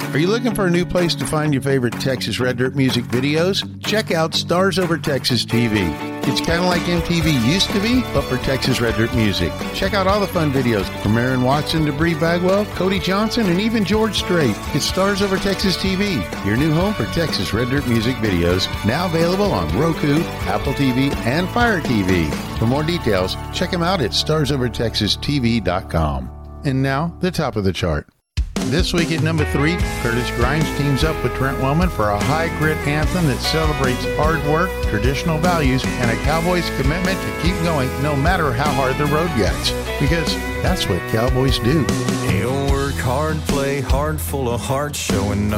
Are you looking for a new place to find your favorite Texas Red Dirt music videos? Check out Stars Over Texas TV. It's kind of like MTV used to be, but for Texas Red Dirt music. Check out all the fun videos from Aaron Watson to Bree Bagwell, Cody Johnson, and even George Strait. It's Stars Over Texas TV, your new home for Texas Red Dirt music videos, now available on Roku, Apple TV, and Fire TV. For more details, check them out at starsovertexastv.com. And now, the top of the chart. This week at number 3, Curtis Grimes teams up with Trent Wellman for a high grit anthem that celebrates hard work, traditional values, and a cowboy's commitment to keep going no matter how hard the road gets. Because that's what cowboys do. He'll work hard, play hard, full of heart, showing no